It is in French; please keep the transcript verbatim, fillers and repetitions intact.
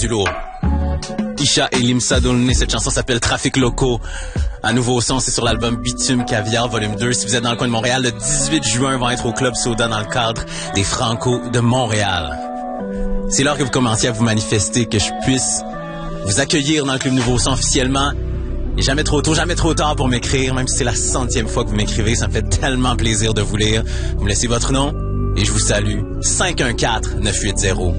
du lourd. Isha et Limsa Dolné, cette chanson s'appelle Trafic Locaux. Un nouveau son, c'est sur l'album Bitume Caviar volume deux. Si vous êtes dans le coin de Montréal, le dix-huit juin, vont être au Club Soda dans le cadre des Franco de Montréal. C'est l'heure que vous commenciez à vous manifester, que je puisse vous accueillir dans le Club Nouveau Son officiellement. Et jamais trop tôt, jamais trop tard pour m'écrire, même si c'est la centième fois que vous m'écrivez, ça me fait tellement plaisir de vous lire. Vous me laissez votre nom et je vous salue. cinq un quatre neuf huit zéro